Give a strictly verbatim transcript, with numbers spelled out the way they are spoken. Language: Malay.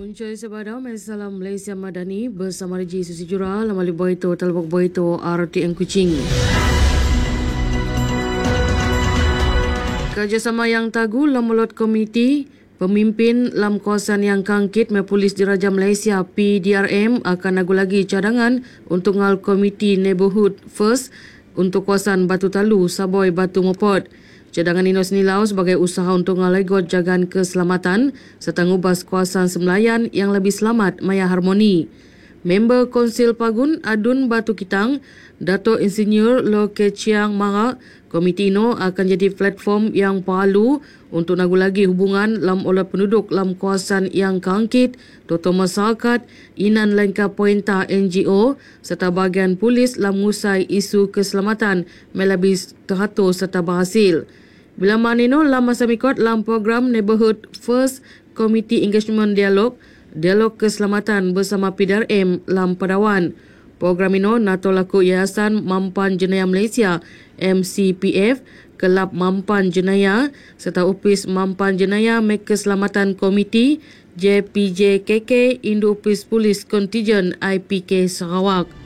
Muncul sebadau Masalah Malaysia Madani bersama Riji Susi Jura Lamali Boito Talbok Boito R T M Kuching. Kerjasama yang tagu lamulot komiti pemimpin lam kawasan yang kangkit me Polis Diraja Malaysia P D R M akan nagu lagi cadangan untuk ngal komiti Neighbourhood First untuk kawasan Batu Talu, Saboi, Batu Mopot. Cadangan ini senilau sebagai usaha untuk ngalegot jagaan keselamatan serta ngubas kawasan semelayan yang lebih selamat maya harmoni. Member Konsil Pagun Adun Batu Kitang, Dato' Insinyur Loke Chiang Mara, komiti ini akan jadi platform yang palu untuk nagu lagi hubungan lam oleh penduduk lam kawasan yang kangkit, toto masyarakat, inan lengkap pointa N G O serta bahagian polis lam ngusai isu keselamatan melabis teratur serta berhasil. Bila manino lam masa mikot lam program Neighbourhood First Committee Engagement Dialog, Dialog Keselamatan bersama P D R M lam Padawan. Program ini nato laku Yayasan Mampan Jenayah Malaysia M C P F, Kelab Mampan Jenayah serta Upis Mampan Jenayah Mek Keselamatan Komiti J P J K K Indo Upis Polis Contingent I P K Sarawak.